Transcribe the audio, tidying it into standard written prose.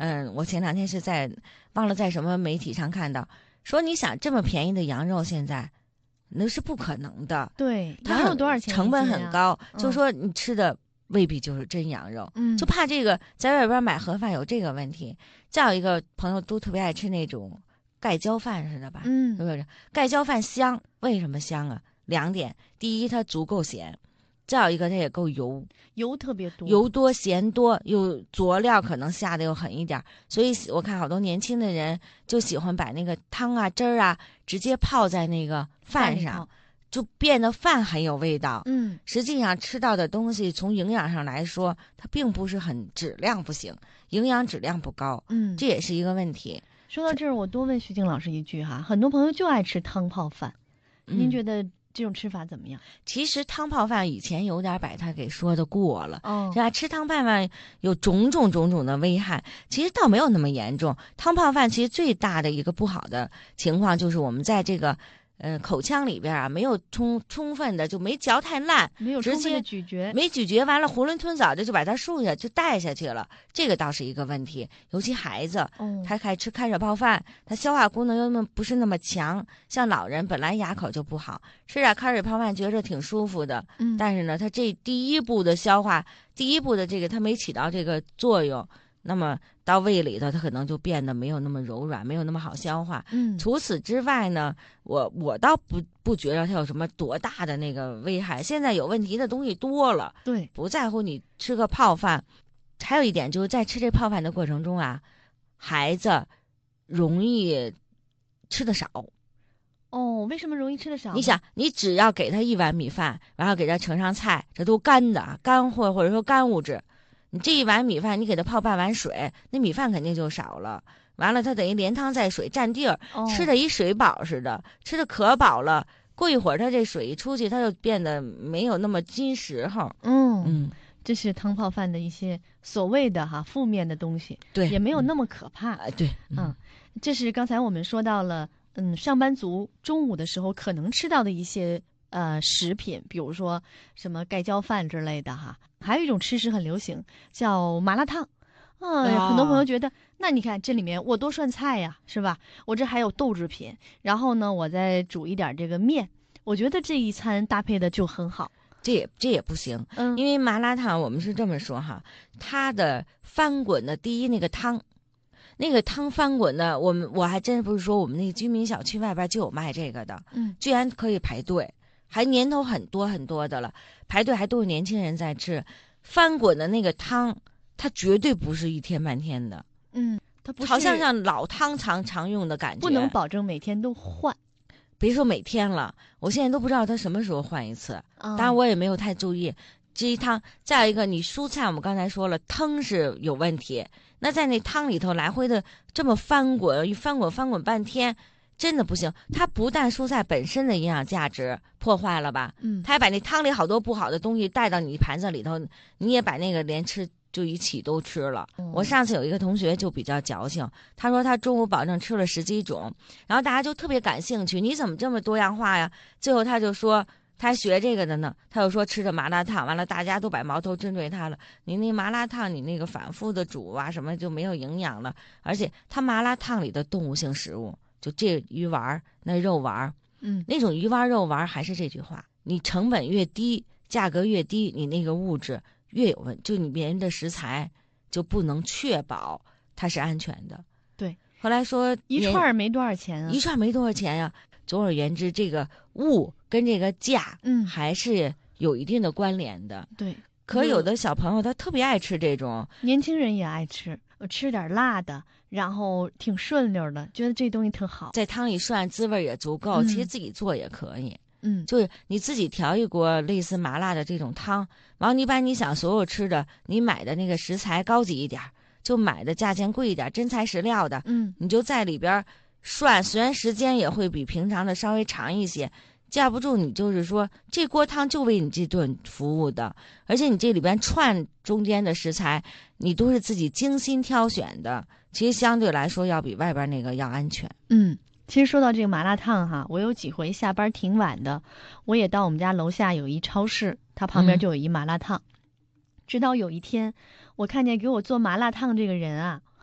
我前2天是忘了在什么媒体上看到，说你想这么便宜的羊肉现在那是不可能的。 对， 它羊肉多少钱？ 成本很高，就嗯说你吃的未必就是真羊肉，就怕这个在外边买盒饭有这个问题。再有一个朋友都特别爱吃那种盖浇饭似的吧，是不是？盖浇饭香，为什么香啊？2点，第一它足够咸，再有一个它也够油， 油特别多， 油多咸多，又佐料可能下的又狠一点，所以我看好多年轻的人就喜欢把那个汤啊汁儿啊直接泡在那个饭上，就变得饭很有味道。实际上吃到的东西从营养上来说，它并不是很质量不行，营养质量不高，这也是一个问题。 说到这儿，我多问徐静老师一句哈，很多朋友就爱吃汤泡饭，您觉得这种吃法怎么样？ 其实汤泡饭以前有点把它给说的过了，是吧？吃汤泡饭有种种的危害，其实倒没有那么严重。汤泡饭其实最大的一个不好的情况就是我们在这个口腔里边啊，没有充分的就没嚼太烂， 没有充分的咀嚼， 没咀嚼完了，囫囵吞枣的就把它漱下就带下去了，这个倒是一个问题。尤其孩子，他爱吃开水泡饭，他消化功能又不是那么强，像老人本来牙口就不好，吃点开水泡饭觉着挺舒服的，但是呢，他这第一步的消化，第一步的这个他没起到这个作用。那么到胃里头，它可能就变得没有那么柔软，没有那么好消化。除此之外呢，我倒不觉得它有什么多大的那个危害。现在有问题的东西多了， 对， 不在乎你吃个泡饭。还有一点就是在吃这泡饭的过程中啊，孩子容易吃的少。 为什么容易吃的少？ 你想，你只要给他1碗米饭，然后给他盛上菜，这都干的干货或者说干物质。你这1碗米饭，你给它泡半碗水，那米饭肯定就少了。完了，它等于连汤带水占地儿，吃的一水饱似的，吃的可饱了。过一会儿，它这水一出去，它就变得没有那么金时候。 这是汤泡饭的一些所谓的负面的东西， 对， 也没有那么可怕。 对， 这是刚才我们说到了，上班族中午的时候可能吃到的一些食品，比如说什么盖浇饭之类的哈。还有一种吃食很流行，叫麻辣烫。很多朋友觉得，那你看这里面我多涮菜呀，是吧？我这还有豆制品，然后呢，我再煮一点这个面，我觉得这一餐搭配的就很好。 这也不行，因为麻辣烫我们是这么说哈，它的翻滚的第一那个汤翻滚的，我还真不是说我们那个居民小区外边就有卖这个的，居然可以排队。还年头很多很多的了，排队还都是年轻人在吃。翻滚的那个汤，它绝对不是1天半天的， 它不是好像老汤常用的感觉， 不能保证每天都换。 别说每天了，我现在都不知道它什么时候换一次。当然我也没有太注意这一汤。再有一个，你蔬菜我们刚才说了，汤是有问题，那在那汤里头来回的这么翻滚半天。真的不行，它不但蔬菜本身的营养价值破坏了吧，它还把那汤里好多不好的东西带到你盘子里头，你也把那个连吃就一起都吃了。我上次有一个同学就比较矫情，他说他中午保证吃了10几种，然后大家就特别感兴趣，你怎么这么多样化呀？最后他就说他还学这个的呢，他就说吃的麻辣烫，完了大家都把矛头针对他了。你那麻辣烫，你那个反复的煮啊什么就没有营养了，而且他麻辣烫里的动物性食物。就这鱼丸那肉丸那种鱼丸肉丸还是这句话，你成本越低，价格越低，你那个物质越有问，就你别人的食材就不能确保它是安全的。 对， 后来说一串没多少钱啊， 一串没多少钱呀。总而言之，这个物跟这个价，还是有一定的关联的。 对， 可有的小朋友他特别爱吃这种， 年轻人也爱吃，吃点辣的。然后挺顺溜的，觉得这东西特好， 在汤里涮滋味也足够，其实自己做也可以。就是你自己调一锅类似麻辣的这种汤，然后你把你想所有吃的，你买的那个食材高级一点，就买的价钱贵一点，真材实料的，你就在里边涮，虽然时间也会比平常的稍微长一些，架不住你就是说这锅汤就为你这顿服务的，而且你这里边串中间的食材，你都是自己精心挑选的。其实相对来说要比外边那个要安全。 其实说到这个麻辣烫哈，我有几回下班挺晚的，我也到我们家楼下有一超市，它旁边就有一麻辣烫。直到有一天，我看见给我做麻辣烫这个人啊，